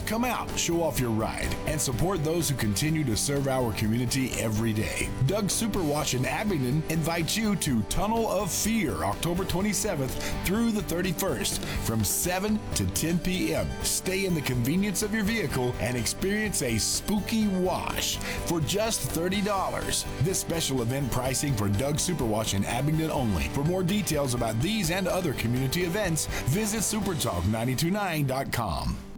Come out, show off your ride, and support those who continue to serve our community every day. Doug Superwash in Abingdon invites you to Tunnel of Fear, October 27th through the 31st from 7 to 10 p.m. Stay in the convenience of your vehicle and experience a spooky wash for just $30. This special event pricing for Doug Superwash in Abingdon only. For more details about these and other community events, visit supertalk929.com.